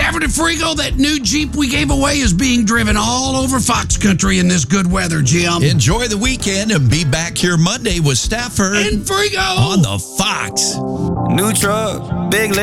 Stafford and Frigo, that new Jeep we gave away is being driven all over Fox Country in this good weather, Jim. Enjoy the weekend and be back here Monday with Stafford and Frigo on the Fox. New truck, big